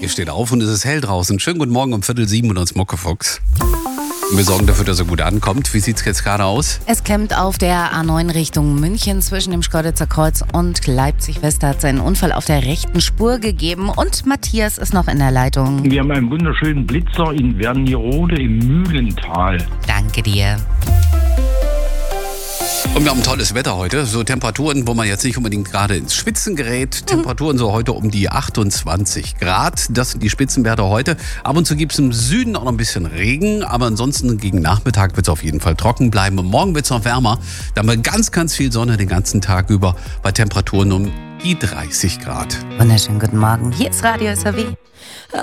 Ihr steht auf und es ist hell draußen. Schönen guten Morgen um 6:45 und uns Muckefuchs. Wir sorgen dafür, dass er gut ankommt. Wie sieht es jetzt gerade aus? Es klemmt auf der A9 Richtung München zwischen dem Schkeuditzer Kreuz und Leipzig-West. Hat es einen Unfall auf der rechten Spur gegeben und Matthias ist noch in der Leitung. Wir haben einen wunderschönen Blitzer in Wernigerode im Mühlental. Danke dir. Und wir haben tolles Wetter heute. So Temperaturen, wo man jetzt nicht unbedingt gerade ins Schwitzen gerät. Temperaturen so heute um die 28 Grad. Das sind die Spitzenwerte heute. Ab und zu gibt es im Süden auch noch ein bisschen Regen. Aber ansonsten gegen Nachmittag wird es auf jeden Fall trocken bleiben. Und morgen wird es noch wärmer. Da haben wir ganz, ganz viel Sonne den ganzen Tag über. Bei Temperaturen um die 30 Grad. Wunderschönen guten Morgen. Hier ist Radio SAW.